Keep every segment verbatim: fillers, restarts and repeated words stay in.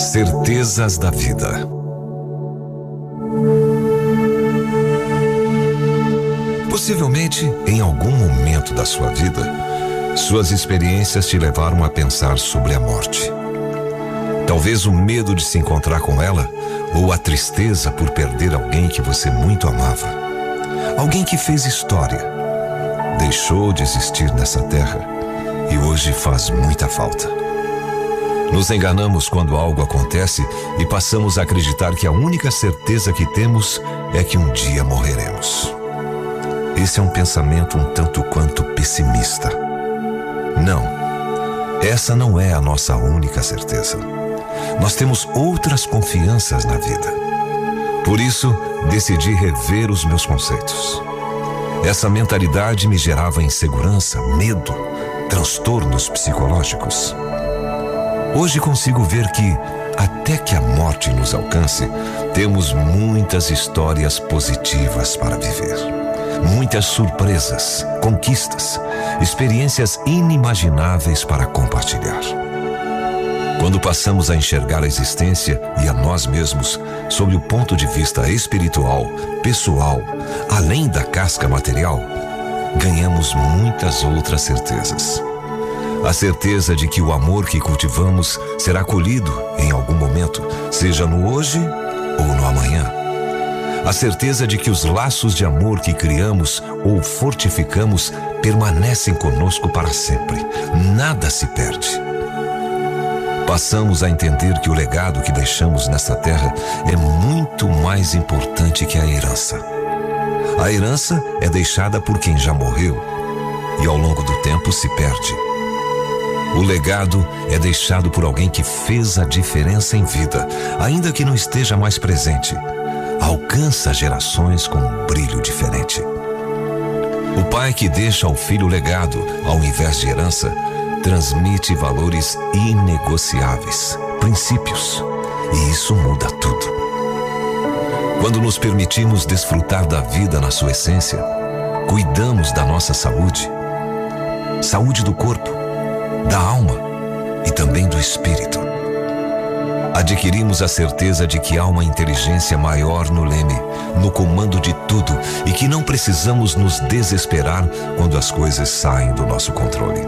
Certezas da vida. Possivelmente, em algum momento da sua vida, suas experiências te levaram a pensar sobre a morte. Talvez o medo de se encontrar com ela, ou a tristeza por perder alguém que você muito amava. Alguém que fez história, deixou de existir nessa terra e hoje faz muita falta. Nos enganamos quando algo acontece e passamos a acreditar que a única certeza que temos é que um dia morreremos. Esse é um pensamento um tanto quanto pessimista. Não, essa não é a nossa única certeza. Nós temos outras confianças na vida. Por isso, decidi rever os meus conceitos. Essa mentalidade me gerava insegurança, medo, transtornos psicológicos. Hoje consigo ver que, até que a morte nos alcance, temos muitas histórias positivas para viver. Muitas surpresas, conquistas, experiências inimagináveis para compartilhar. Quando passamos a enxergar a existência e a nós mesmos sob o ponto de vista espiritual, pessoal, além da casca material, ganhamos muitas outras certezas. A certeza de que o amor que cultivamos será colhido em algum momento, seja no hoje ou no amanhã. A certeza de que os laços de amor que criamos ou fortificamos permanecem conosco para sempre. Nada se perde. Passamos a entender que o legado que deixamos nesta terra é muito mais importante que a herança. A herança é deixada por quem já morreu e ao longo do tempo se perde. O legado é deixado por alguém que fez a diferença em vida, ainda que não esteja mais presente. Alcança gerações com um brilho diferente. O pai que deixa ao filho legado, ao invés de herança, transmite valores inegociáveis, princípios, e isso muda tudo. Quando nos permitimos desfrutar da vida na sua essência, cuidamos da nossa saúde, saúde do corpo, da alma e também do espírito. Adquirimos a certeza de que há uma inteligência maior no leme, no comando de tudo, e que não precisamos nos desesperar quando as coisas saem do nosso controle.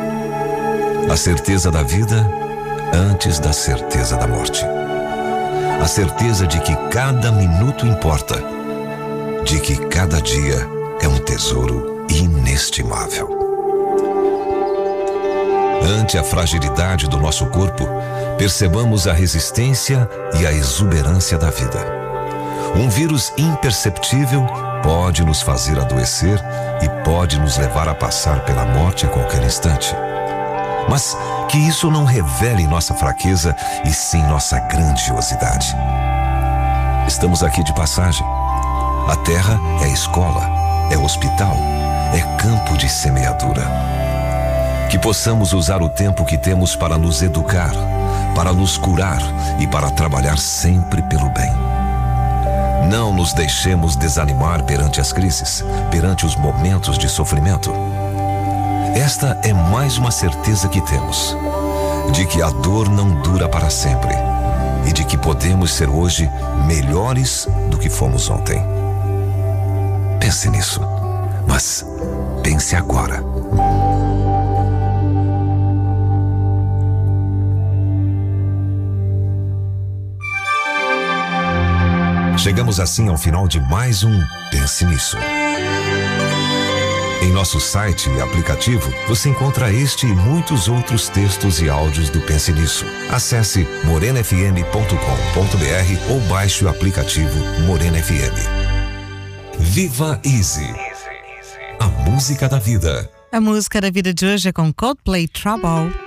A certeza da vida antes da certeza da morte. A certeza de que cada minuto importa, de que cada dia é um tesouro inestimável. Ante a fragilidade do nosso corpo, percebamos a resistência e a exuberância da vida. Um vírus imperceptível pode nos fazer adoecer e pode nos levar a passar pela morte a qualquer instante. Mas que isso não revele nossa fraqueza e sim nossa grandiosidade. Estamos aqui de passagem. A terra é escola, é hospital, é campo de semeadura. Que possamos usar o tempo que temos para nos educar, para nos curar e para trabalhar sempre pelo bem. Não nos deixemos desanimar perante as crises, perante os momentos de sofrimento. Esta é mais uma certeza que temos, de que a dor não dura para sempre e de que podemos ser hoje melhores do que fomos ontem. Pense nisso, mas pense agora. Chegamos assim ao final de mais um Pense Nisso. Em nosso site e aplicativo, você encontra este e muitos outros textos e áudios do Pense Nisso. Acesse morena f m ponto com ponto b r ou baixe o aplicativo Morena F M. Viva Easy. A música da vida. A música da vida de hoje é com Coldplay Trouble.